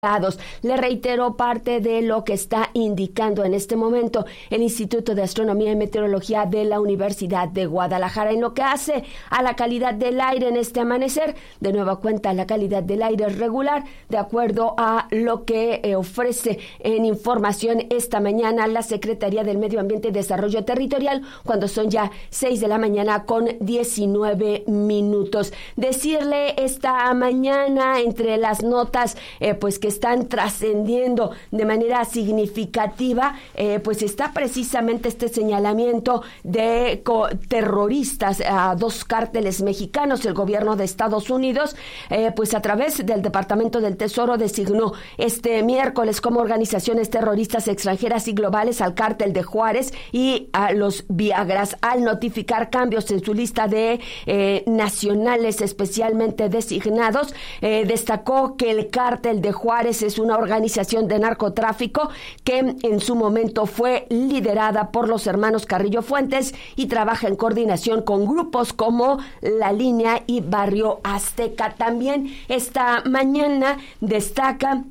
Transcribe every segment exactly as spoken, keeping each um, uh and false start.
Le reitero parte de lo que está indicando en este momento el Instituto de Astronomía y Meteorología de la Universidad de Guadalajara. En lo que hace a la calidad del aire en este amanecer, de nueva cuenta la calidad del aire es regular, de acuerdo a lo que eh, ofrece en información esta mañana la Secretaría del Medio Ambiente y Desarrollo Territorial, cuando son ya seis de la mañana con diecinueve minutos. Decirle esta mañana entre las notas eh, pues que están trascendiendo de manera significativa, eh, pues está precisamente este señalamiento de co- terroristas a dos cárteles mexicanos. El gobierno de Estados Unidos, eh, pues a través del Departamento del Tesoro designó este miércoles como organizaciones terroristas extranjeras y globales al cártel de Juárez y a los Viagras, al notificar cambios en su lista de eh, nacionales especialmente designados. Eh, destacó que el cártel de Juárez es una organización de narcotráfico que en su momento fue liderada por los hermanos Carrillo Fuentes y trabaja en coordinación con grupos como La Línea y Barrio Azteca. También esta mañana destaca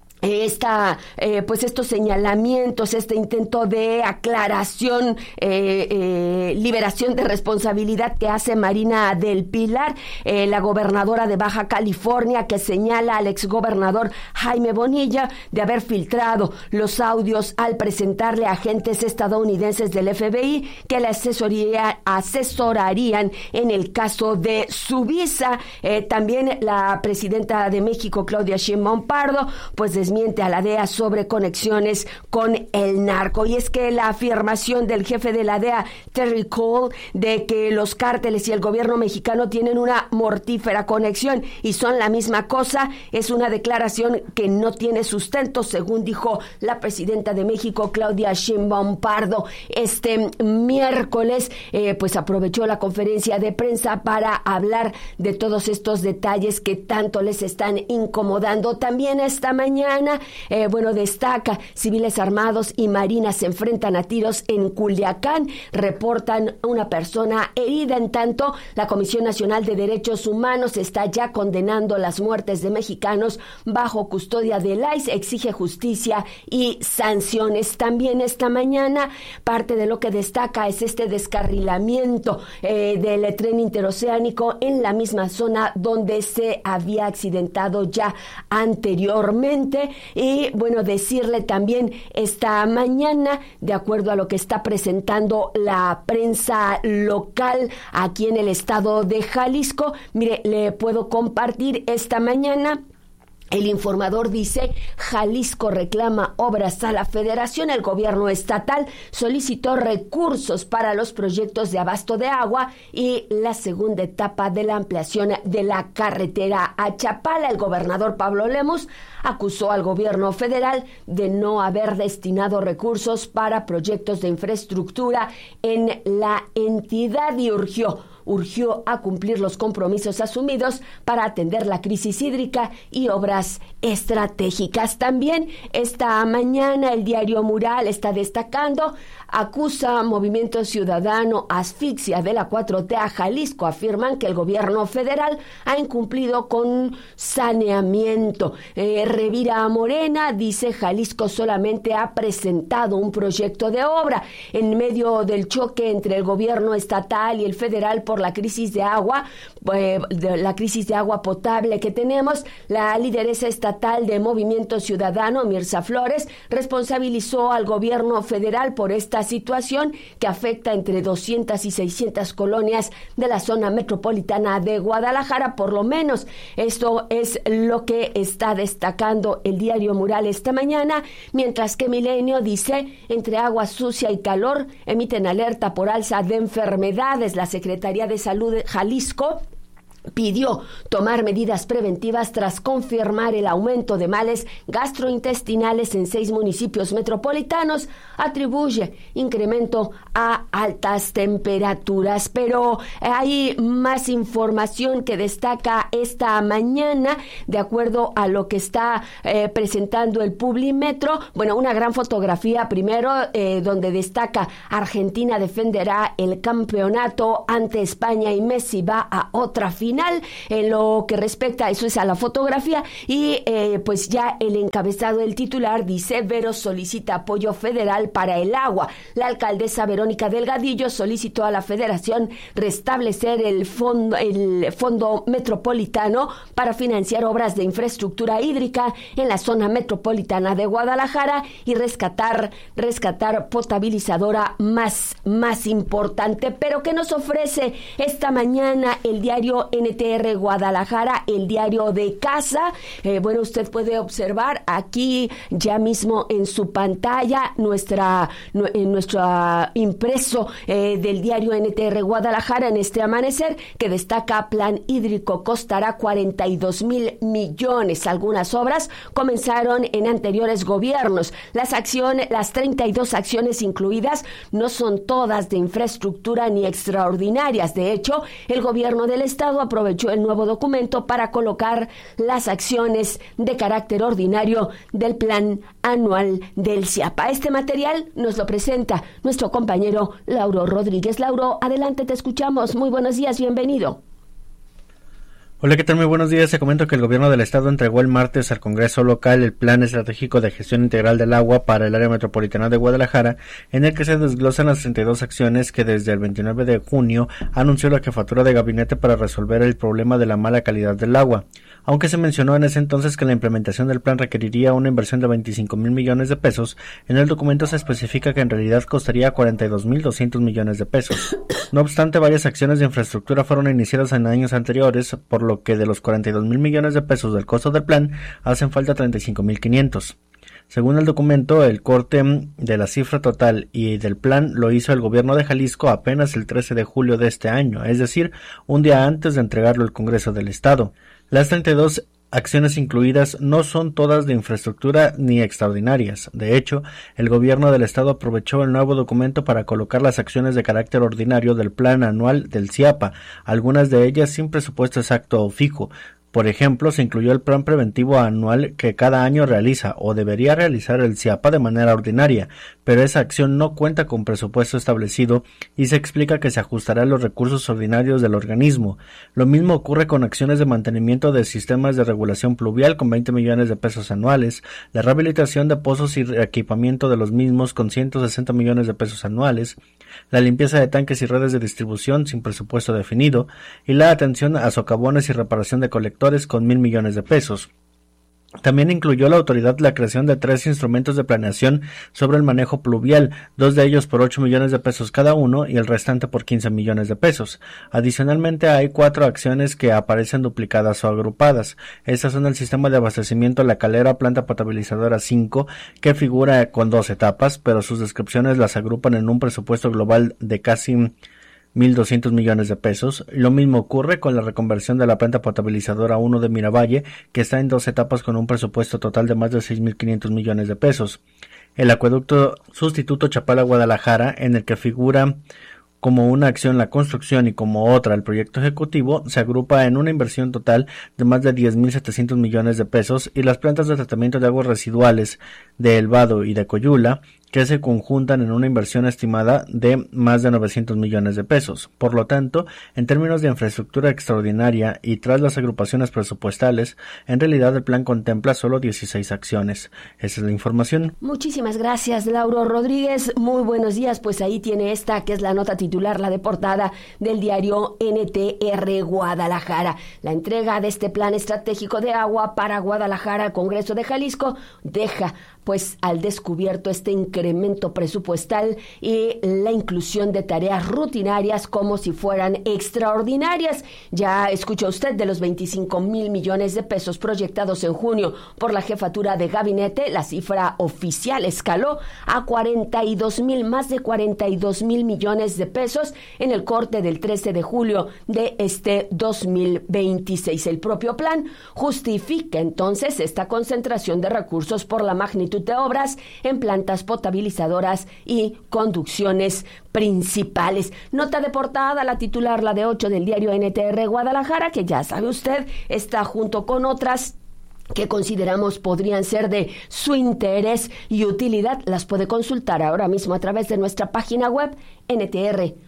Esta, eh, pues estos señalamientos, este intento de aclaración, eh, eh, liberación de responsabilidad que hace Marina del Pilar, eh, la gobernadora de Baja California, que señala al exgobernador Jaime Bonilla de haber filtrado los audios al presentarle a agentes estadounidenses del F B I que le asesoría, asesorarían en el caso de su visa. Eh, también la presidenta de México, Claudia Sheinbaum Pardo, pues desmiente a la D E A sobre conexiones con el narco. Y es que la afirmación del jefe de la D E A, Terry Cole, de que los cárteles y el gobierno mexicano tienen una mortífera conexión y son la misma cosa, es una declaración que no tiene sustento, según dijo la presidenta de México, Claudia Sheinbaum Pardo. Este miércoles, eh, pues aprovechó la conferencia de prensa para hablar de todos estos detalles que tanto les están incomodando. También esta mañana Eh, bueno, destaca civiles armados y marinas se enfrentan a tiros en Culiacán, reportan una persona herida. En tanto, la Comisión Nacional de Derechos Humanos está ya condenando las muertes de mexicanos bajo custodia del I C E, exige justicia y sanciones. También esta mañana, parte de lo que destaca es este descarrilamiento eh, del tren interoceánico en la misma zona donde se había accidentado ya anteriormente. Y bueno, decirle también esta mañana, de acuerdo a lo que está presentando la prensa local aquí en el estado de Jalisco, mire, le puedo compartir esta mañana. El Informador dice, Jalisco reclama obras a la Federación. El gobierno estatal solicitó recursos para los proyectos de abasto de agua y la segunda etapa de la ampliación de la carretera a Chapala. El gobernador Pablo Lemus acusó al gobierno federal de no haber destinado recursos para proyectos de infraestructura en la entidad y urgió urgió a cumplir los compromisos asumidos para atender la crisis hídrica y obras estratégicas. También esta mañana el diario Mural está destacando, acusa Movimiento Ciudadano asfixia de la cuatro T a Jalisco. Afirman que el gobierno federal ha incumplido con saneamiento. Eh, Revira Morena dice, Jalisco solamente ha presentado un proyecto de obra. En medio del choque entre el gobierno estatal y el federal por la crisis de agua, eh, de la crisis de agua potable que tenemos, la lideresa estatal de Movimiento Ciudadano, Mirza Flores, responsabilizó al gobierno federal por esta situación que afecta entre doscientas y seiscientas colonias de la zona metropolitana de Guadalajara, por lo menos. Esto es lo que está destacando el diario Mural esta mañana, mientras que Milenio dice, entre agua sucia y calor, emiten alerta por alza de enfermedades. La Secretaría de Salud de Jalisco pidió tomar medidas preventivas tras confirmar el aumento de males gastrointestinales en seis municipios metropolitanos. Atribuye incremento a altas temperaturas. Pero hay más información que destaca esta mañana, de acuerdo a lo que está eh, presentando el Publimetro. Bueno, una gran fotografía primero, eh, donde destaca Argentina defenderá el campeonato ante España y Messi va a otra final. final en lo que respecta, eso es a la fotografía, y eh, pues ya el encabezado, el titular dice: Vero solicita apoyo federal para el agua. La alcaldesa Verónica Delgadillo solicitó a la federación restablecer el fondo, el fondo metropolitano para financiar obras de infraestructura hídrica en la zona metropolitana de Guadalajara y rescatar, rescatar potabilizadora más, más importante. Pero ¿qué nos ofrece esta mañana el diario N T R Guadalajara, el diario de casa? Eh, bueno, usted puede observar aquí ya mismo en su pantalla nuestra, en nuestro impreso eh, del diario N T R Guadalajara en este amanecer, que destaca: plan hídrico costará cuarenta y dos mil millones. Algunas obras comenzaron en anteriores gobiernos. Las acciones, las treinta y dos acciones incluidas no son todas de infraestructura ni extraordinarias. De hecho, el gobierno del estado aprovechó el nuevo documento para colocar las acciones de carácter ordinario del plan anual del CIAPA. Este material nos lo presenta nuestro compañero Lauro Rodríguez. Lauro, adelante, te escuchamos. Muy buenos días, bienvenido. Hola, ¿qué tal? Muy buenos días. Te comento que el gobierno del estado entregó el martes al Congreso local el Plan Estratégico de Gestión Integral del Agua para el área metropolitana de Guadalajara, en el que se desglosan las treinta y dos acciones que desde el veintinueve de junio anunció la jefatura de gabinete para resolver el problema de la mala calidad del agua. Aunque se mencionó en ese entonces que la implementación del plan requeriría una inversión de veinticinco mil millones de pesos, en el documento se especifica que en realidad costaría cuarenta y dos mil doscientos millones de pesos. No obstante, varias acciones de infraestructura fueron iniciadas en años anteriores, por lo que de los cuarenta y dos mil millones de pesos del costo del plan, hacen falta treinta y cinco mil quinientos. Según el documento, el corte de la cifra total y del plan lo hizo el gobierno de Jalisco apenas el trece de julio de este año, es decir, un día antes de entregarlo al Congreso del Estado. Las treinta y dos acciones incluidas no son todas de infraestructura ni extraordinarias. De hecho, el gobierno del estado aprovechó el nuevo documento para colocar las acciones de carácter ordinario del plan anual del CIAPA, algunas de ellas sin presupuesto exacto o fijo. Por ejemplo, se incluyó el plan preventivo anual que cada año realiza o debería realizar el CIAPA de manera ordinaria, pero esa acción no cuenta con presupuesto establecido y se explica que se ajustará a los recursos ordinarios del organismo. Lo mismo ocurre con acciones de mantenimiento de sistemas de regulación pluvial con veinte millones de pesos anuales, la rehabilitación de pozos y equipamiento de los mismos con ciento sesenta millones de pesos anuales, la limpieza de tanques y redes de distribución sin presupuesto definido y la atención a socavones y reparación de colectores con mil millones de pesos. También incluyó la autoridad la creación de tres instrumentos de planeación sobre el manejo pluvial, dos de ellos por ocho millones de pesos cada uno y el restante por quince millones de pesos. Adicionalmente hay cuatro acciones que aparecen duplicadas o agrupadas. Estas son el sistema de abastecimiento La Calera, planta potabilizadora cinco, que figura con dos etapas, pero sus descripciones las agrupan en un presupuesto global de casi mil doscientos millones de pesos. Lo mismo ocurre con la reconversión de la planta potabilizadora uno de Miravalle, que está en dos etapas con un presupuesto total de más de seis mil quinientos millones de pesos. El acueducto sustituto Chapala-Guadalajara, en el que figura como una acción la construcción y como otra el proyecto ejecutivo, se agrupa en una inversión total de más de diez mil setecientos millones de pesos, y las plantas de tratamiento de aguas residuales de El Vado y de Coyula, que se conjuntan en una inversión estimada de más de novecientos millones de pesos. Por lo tanto, en términos de infraestructura extraordinaria y tras las agrupaciones presupuestales, en realidad el plan contempla solo dieciséis acciones. Esa es la información. Muchísimas gracias, Lauro Rodríguez. Muy buenos días. Pues ahí tiene esta, que es la nota titular, la de portada del diario N T R Guadalajara. La entrega de este plan estratégico de agua para Guadalajara al Congreso de Jalisco deja pues al descubierto este incremento presupuestal y la inclusión de tareas rutinarias como si fueran extraordinarias. Ya escuchó usted de los veinticinco mil millones de pesos proyectados en junio por la jefatura de gabinete, la cifra oficial escaló a cuarenta y dos mil, más de cuarenta y dos mil millones de pesos en el corte del trece de julio de este dos mil veintiséis. El propio plan justifica entonces esta concentración de recursos por la magnitud de obras en plantas potabilizadoras y conducciones principales. Nota de portada, la titular, la de ocho del diario N T R Guadalajara, que ya sabe usted, está junto con otras que consideramos podrían ser de su interés y utilidad. Las puede consultar ahora mismo a través de nuestra página web N T R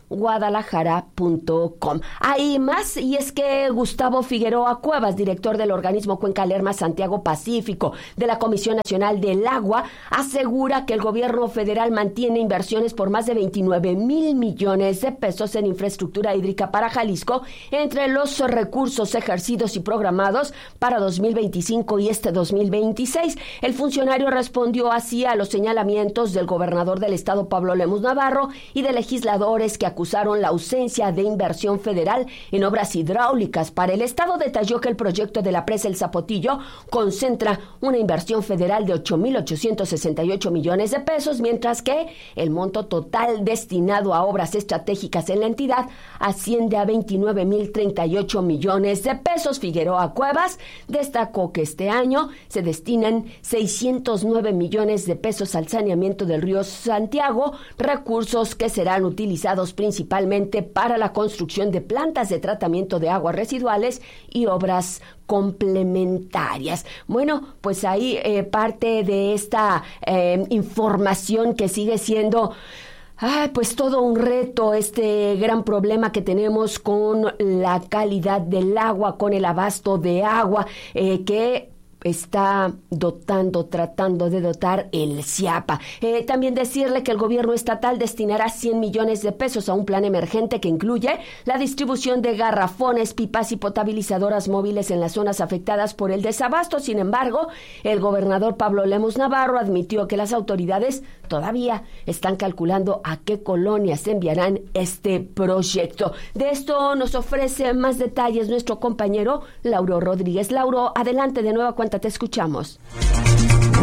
guadalajara punto com. Hay más, y es que Gustavo Figueroa Cuevas, director del organismo Cuenca Lerma Santiago Pacífico de la Comisión Nacional del Agua, asegura que el gobierno federal mantiene inversiones por más de veintinueve mil millones de pesos en infraestructura hídrica para Jalisco entre los recursos ejercidos y programados para dos mil veinticinco y este dos mil veintiséis. El funcionario respondió así a los señalamientos del gobernador del estado, Pablo Lemus Navarro, y de legisladores que acusaron la ausencia de inversión federal en obras hidráulicas para el estado. Detalló que el proyecto de la presa El Zapotillo concentra una inversión federal de ocho mil ochocientos sesenta y ocho millones de pesos, mientras que el monto total destinado a obras estratégicas en la entidad asciende a veintinueve mil treinta y ocho millones de pesos. Figueroa Cuevas destacó que este año se destinan seiscientos nueve millones de pesos al saneamiento del río Santiago, recursos que serán utilizados principalmente para la construcción de plantas de tratamiento de aguas residuales y obras complementarias. Bueno, pues ahí eh, parte de esta eh, información que sigue siendo Ay, pues todo un reto, este gran problema que tenemos con la calidad del agua, con el abasto de agua, eh, que está dotando, tratando de dotar el CIAPA. Eh, también decirle que el gobierno estatal destinará cien millones de pesos a un plan emergente que incluye la distribución de garrafones, pipas y potabilizadoras móviles en las zonas afectadas por el desabasto. Sin embargo, el gobernador Pablo Lemus Navarro admitió que las autoridades todavía están calculando a qué colonias enviarán este proyecto. De esto nos ofrece más detalles nuestro compañero Lauro Rodríguez. Lauro, adelante de nueva cuenta. Te escuchamos.